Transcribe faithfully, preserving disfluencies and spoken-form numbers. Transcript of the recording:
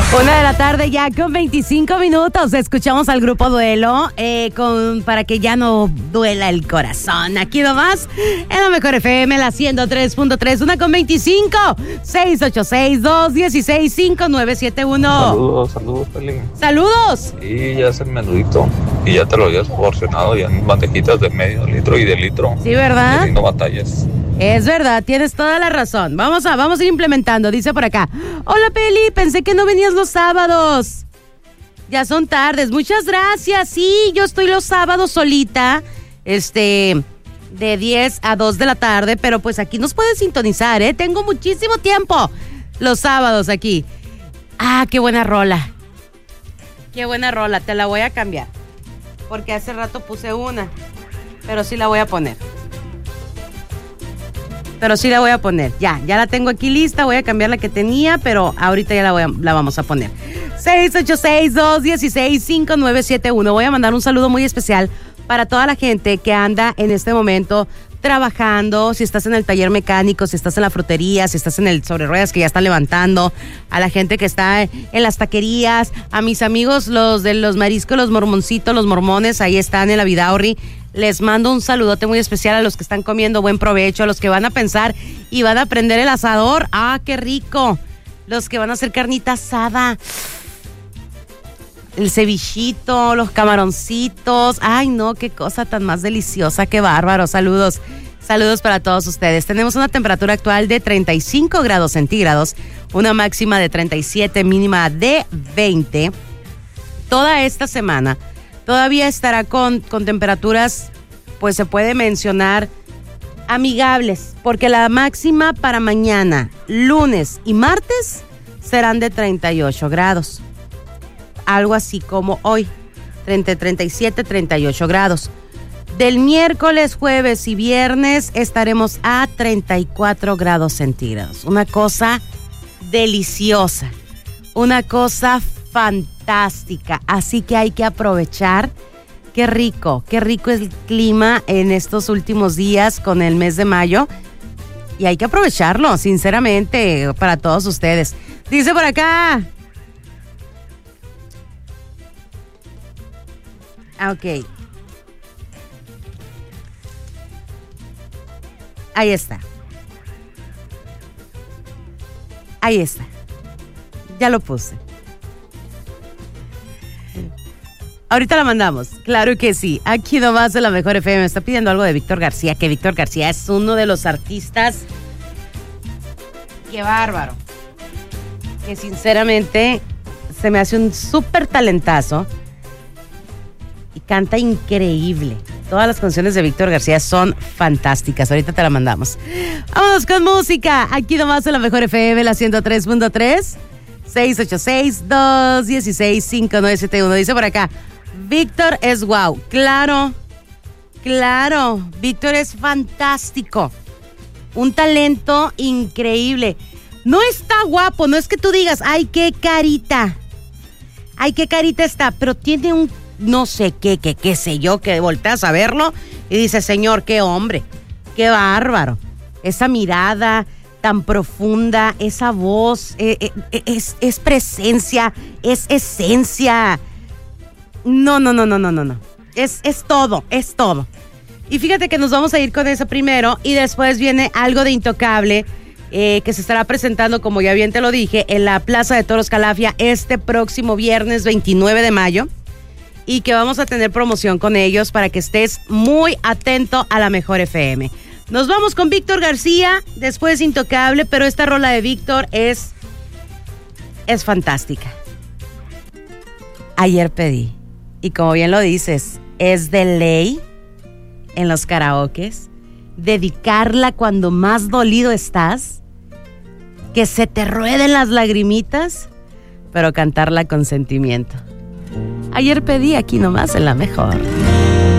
Una de la tarde ya con veinticinco minutos. Escuchamos al grupo Duelo eh, con, para que ya no duela el corazón. Aquí nomás en la Mejor F M, la ciento tres punto tres, una con veinticinco. seis ocho seis, dos uno seis, cinco nueve siete uno. Saludos, saludos, Peli. Saludos. Sí, ya es el menudito. Y ya te lo habías porcionado ya en bandejitas de medio litro y de litro. Sí, ¿verdad? Teniendo batallas. Es verdad, tienes toda la razón. Vamos a, vamos a ir implementando, dice por acá. Hola, Peli, pensé que no venías los sábados. Ya son tardes, muchas gracias. Sí, yo estoy los sábados solita, este, de diez a dos de la tarde, pero pues aquí nos puedes sintonizar, ¿eh? Tengo muchísimo tiempo los sábados aquí. Ah, qué buena rola. Qué buena rola, te la voy a cambiar. Porque hace rato puse una, pero sí la voy a poner. Pero sí la voy a poner, ya, ya la tengo aquí lista, voy a cambiar la que tenía, pero ahorita ya la, voy a, la vamos a poner. seis ocho seis, dos uno seis, cinco nueve siete uno. Voy a mandar un saludo muy especial para toda la gente que anda en este momento trabajando, si estás en el taller mecánico, si estás en la frutería, si estás en el sobre ruedas que ya están levantando, a la gente que está en las taquerías, a mis amigos los de los mariscos, los mormoncitos, los mormones, ahí están en la Vidaurri. Les mando un saludote muy especial a los que están comiendo, buen provecho, a los que van a pensar y van a prender el asador. ¡Ah, qué rico! Los que van a hacer carnita asada, el cevichito, los camaroncitos. ¡Ay, no! ¡Qué cosa tan más deliciosa! ¡Qué bárbaro! Saludos. Saludos para todos ustedes. Tenemos una temperatura actual de treinta y cinco grados centígrados, una máxima de treinta y siete, mínima de veinte. Toda esta semana todavía estará con, con temperaturas, pues se puede mencionar, amigables, porque la máxima para mañana, lunes y martes serán de treinta y ocho grados. Algo así como hoy, treinta, treinta y siete, treinta y ocho grados. Del miércoles, jueves y viernes estaremos a treinta y cuatro grados centígrados. Una cosa deliciosa, una cosa fantástica, así que hay que aprovechar. Qué rico, qué rico es el clima en estos últimos días con el mes de mayo y hay que aprovecharlo, sinceramente, para todos ustedes. Dice por acá. Ah, ok. Ahí está. Ahí está. Ya lo puse. Ahorita la mandamos, claro que sí. Aquí nomás en la Mejor F M me está pidiendo algo de Víctor García, que Víctor García es uno de los artistas. ¡Qué bárbaro! Que sinceramente se me hace un súper talentazo y canta increíble. Todas las canciones de Víctor García son fantásticas. Ahorita te la mandamos. Vámonos con música. Aquí nomás en la Mejor F M, la ciento tres punto tres. seis ocho seis, dos uno seis, cinco nueve siete uno. Dice por acá, Víctor es guau. Claro, claro. Víctor es fantástico. Un talento increíble. No está guapo, no es que tú digas, ay, qué carita. Ay, qué carita está, pero tiene un no sé qué, qué, qué sé yo, que volteas a verlo y dices, señor, qué hombre, qué bárbaro. Esa mirada tan profunda, esa voz, eh, eh, es, es presencia, es esencia. No, no, no, no, no, no, no. Es, es todo, es todo. Y fíjate que nos vamos a ir con eso primero y después viene algo de Intocable, eh, que se estará presentando, como ya bien te lo dije, en la Plaza de Toros Calafia este próximo viernes veintinueve de mayo. Y que vamos a tener promoción con ellos para que estés muy atento a la Mejor F M. Nos vamos con Víctor García, después Intocable, pero esta rola de Víctor es, es fantástica. Ayer pedí, y como bien lo dices, es de ley en los karaokes, dedicarla cuando más dolido estás, que se te rueden las lagrimitas, pero cantarla con sentimiento. Ayer pedí aquí nomás en la Mejor.